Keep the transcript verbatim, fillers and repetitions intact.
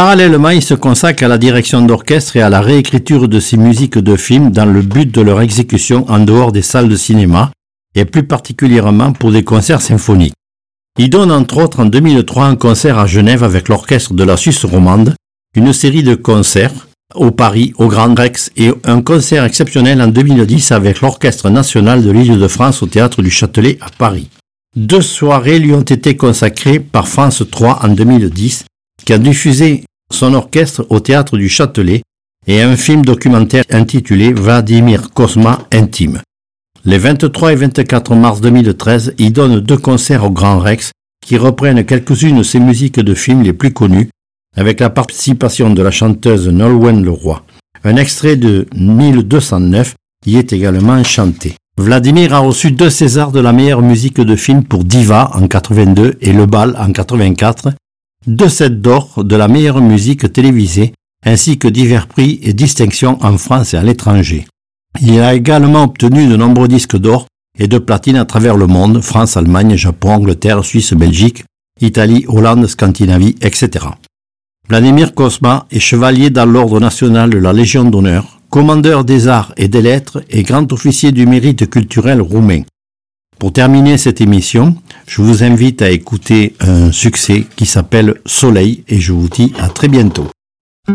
Parallèlement, il se consacre à la direction d'orchestre et à la réécriture de ses musiques de films dans le but de leur exécution en dehors des salles de cinéma et plus particulièrement pour des concerts symphoniques. Il donne entre autres en deux mille trois un concert à Genève avec l'orchestre de la Suisse romande, une série de concerts au Paris, au Grand Rex et un concert exceptionnel en deux mille dix avec l'Orchestre national de l'Île-de-France au Théâtre du Châtelet à Paris. Deux soirées lui ont été consacrées par France trois en deux mille dix, qui a diffusé son orchestre au Théâtre du Châtelet et un film documentaire intitulé Vladimir Cosma Intime. Les vingt-trois et vingt-quatre mars deux mille treize, il donne deux concerts au Grand Rex qui reprennent quelques-unes de ses musiques de films les plus connues, avec la participation de la chanteuse Nolwenn Leroy. Un extrait de mille deux cent neuf y est également chanté. Vladimir a reçu deux Césars de la meilleure musique de film pour Diva en quatre-vingt-deux et Le Bal en quatre-vingt-quatre, deux sept d'or de la meilleure musique télévisée, ainsi que divers prix et distinctions en France et à l'étranger. Il a également obtenu de nombreux disques d'or et de platine à travers le monde, France, Allemagne, Japon, Angleterre, Suisse, Belgique, Italie, Hollande, Scandinavie, et cetera. Vladimir Cosma est chevalier dans l'ordre national de la Légion d'honneur, commandeur des arts et des lettres et grand officier du mérite culturel roumain. Pour terminer cette émission, je vous invite à écouter un succès qui s'appelle Soleil et je vous dis à très bientôt.